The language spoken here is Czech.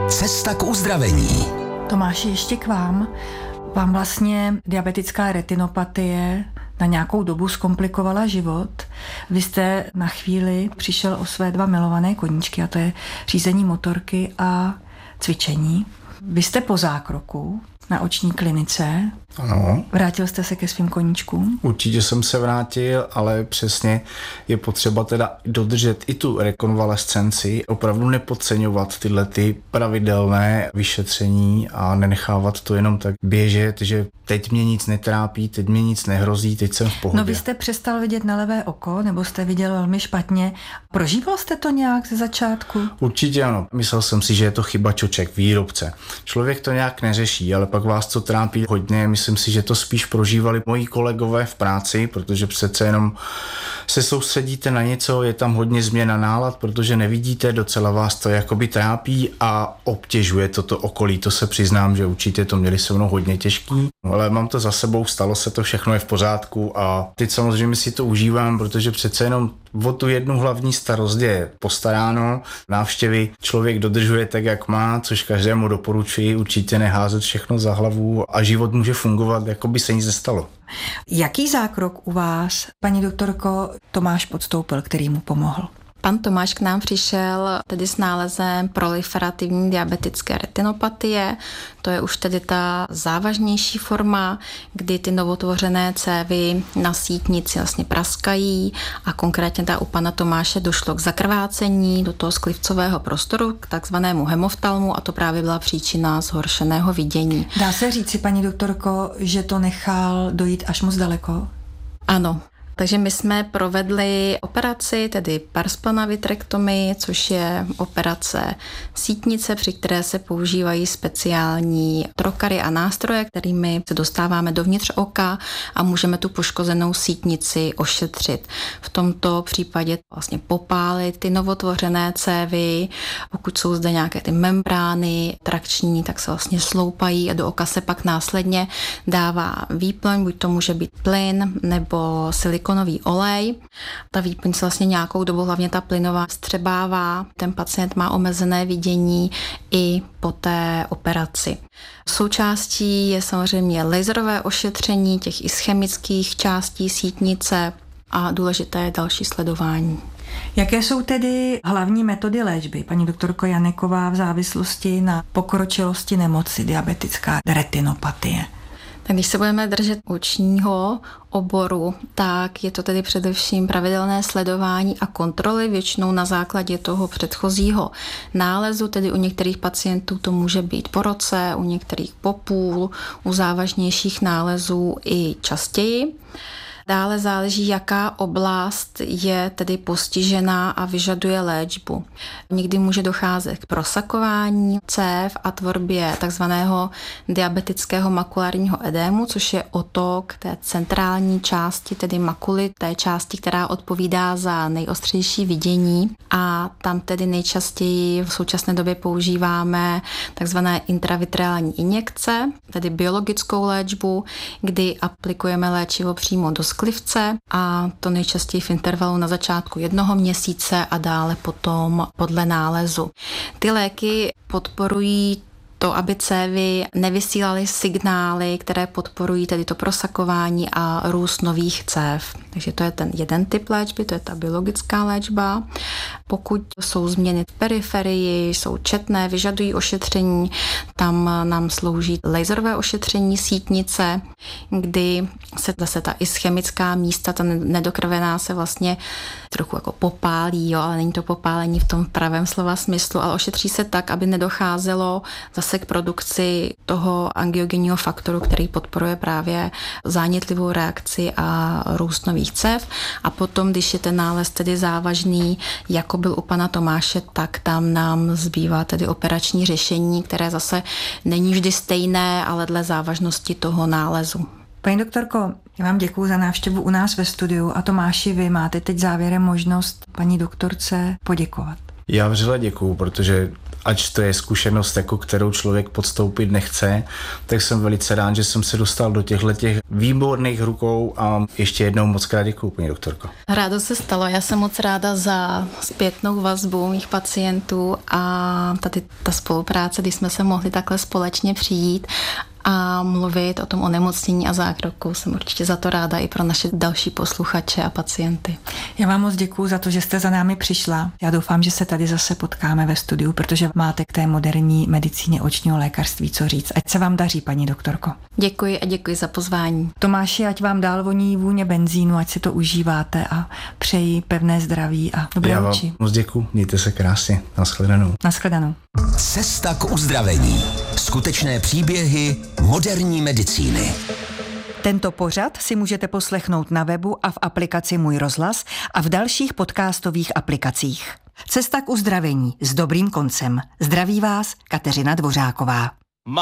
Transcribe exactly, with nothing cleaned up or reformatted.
Cesta k uzdravení. Tomáši, ještě k vám. Vám vlastně diabetická retinopatie na nějakou dobu zkomplikovala život. Vy jste na chvíli přišel o své dva milované koníčky, a to je řízení motorky a cvičení. Vy jste po zákroku na oční klinice. Ano. Vrátil jste se ke svým koníčkům? Určitě jsem se vrátil, ale přesně je potřeba teda dodržet i tu rekonvalescenci, opravdu nepodceňovat tyhle ty pravidelné vyšetření a nenechávat to jenom tak běžet, že teď mě nic netrápí, teď mě nic nehrozí, teď jsem v pohodě. No vy jste přestal vidět na levé oko, nebo jste viděl velmi špatně. Prožíval jste to nějak ze začátku? Určitě ano. Myslel jsem si, že je to chyba čoček, výrobce. Člověk to nějak neřeší, ale pak vás to trápí hodně. Myslím si, že to spíš prožívali moji kolegové v práci, protože přece jenom se soustředíte na něco, je tam hodně změna nálad, protože nevidíte, docela vás to jakoby trápí a obtěžuje toto okolí. To se přiznám, že určitě to měli se mnou hodně těžký, ale mám to za sebou, stalo se to, všechno je v pořádku a teď samozřejmě si to užívám, protože přece jenom o tu jednu hlavní starost je postaráno, návštěvy člověk dodržuje tak, jak má, což každému doporučuji, určitě neházet všechno za hlavu a život může fungovat, jako by se nic nestalo. Jaký zákrok u vás, paní doktorko, Tomáš podstoupil, který mu pomohl? Pan Tomáš k nám přišel tedy s nálezem proliferativní diabetické retinopatie. To je už tedy ta závažnější forma, kdy ty novotvořené cévy na sítnici vlastně praskají a konkrétně ta u pana Tomáše došlo k zakrvácení do toho sklivcového prostoru, k takzvanému hemoftalmu a to právě byla příčina zhoršeného vidění. Dá se říci, paní doktorko, že to nechal dojít až moc daleko? Ano. Takže my jsme provedli operaci, tedy parsplanavitektomii, což je operace sítnice, při které se používají speciální trokary a nástroje, kterými se dostáváme dovnitř oka a můžeme tu poškozenou sítnici ošetřit. V tomto případě vlastně popálit ty novotvořené cévy, pokud jsou zde nějaké ty membrány trakční, tak se vlastně sloupají a do oka se pak následně dává výplň, buď to může být plyn nebo silikon nový olej. Ta výplň se vlastně nějakou dobu, hlavně ta plynová, vstřebává. Ten pacient má omezené vidění i po té operaci. Součástí je samozřejmě laserové ošetření těch ischemických částí sítnice a důležité je další sledování. Jaké jsou tedy hlavní metody léčby, paní doktorko Janeková, v závislosti na pokročilosti nemoci diabetická retinopatie? Když se budeme držet očního oboru, tak je to tedy především pravidelné sledování a kontroly, většinou na základě toho předchozího nálezu, tedy u některých pacientů to může být po roce, u některých po půl, u závažnějších nálezů i častěji. Dále záleží, jaká oblast je tedy postižená a vyžaduje léčbu. Někdy může docházet k prosakování cév a tvorbě takzvaného diabetického makulárního edému, což je otok té centrální části, tedy makuly, té části, která odpovídá za nejostřejší vidění. A tam tedy nejčastěji v současné době používáme takzvané intravitreální injekce, tedy biologickou léčbu, kdy aplikujeme léčivo přímo do sklivce a to nejčastěji v intervalu na začátku jednoho měsíce a dále potom podle nálezu. Ty léky podporují to, aby cévy nevysílaly signály, které podporují tedy to prosakování a růst nových cév. Takže to je ten jeden typ léčby, to je ta biologická léčba. Pokud jsou změny v periferii, jsou četné, vyžadují ošetření, tam nám slouží laserové ošetření sítnice, kdy se zase ta ischemická místa, ta nedokrvená se vlastně trochu jako popálí, jo, ale není to popálení v tom pravém slova smyslu, ale ošetří se tak, aby nedocházelo zase k produkci toho angiogenního faktoru, který podporuje právě zánětlivou reakci a růst nových cév. A potom, když je ten nález tedy závažný, jako byl u pana Tomáše, tak tam nám zbývá tedy operační řešení, které zase není vždy stejné, ale dle závažnosti toho nálezu. Paní doktorko, já vám děkuji za návštěvu u nás ve studiu a Tomáši, vy máte teď závěrem možnost paní doktorce poděkovat. Já vřele děkuju, protože ač to je zkušenost, jako kterou člověk podstoupit nechce, tak jsem velice rád, že jsem se dostal do těchto těch výborných rukou a ještě jednou moc krát děkuju, paní doktorko. Rádo se stalo, já jsem moc ráda za zpětnou vazbu mých pacientů a tady ta spolupráce, kdy jsme se mohli takhle společně přijít a mluvit o tom onemocnění a zákroku. Jsem určitě za to ráda i pro naše další posluchače a pacienty. Já vám moc děkuju za to, že jste za námi přišla. Já doufám, že se tady zase potkáme ve studiu, protože máte k té moderní medicíně očního lékařství co říct. Ať se vám daří, paní doktorko. Děkuji a děkuji za pozvání. Tomáši, ať vám dál voní vůně benzínu, ať si to užíváte a přeji pevné zdraví a dobré Já vám oči. moc děkuju, mějte se krásně. Naschledanou. Naschledanou. Cesta k uzdravení. Skutečné příběhy moderní medicíny. Tento pořad si můžete poslechnout na webu a v aplikaci Můj rozhlas a v dalších podcastových aplikacích. Cesta k uzdravení s dobrým koncem. Zdraví vás Kateřina Dvořáková.